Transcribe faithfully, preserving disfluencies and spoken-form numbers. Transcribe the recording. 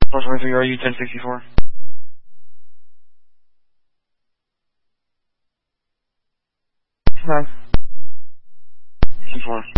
four twenty-three, are you ten sixty-four? No. sixty-four.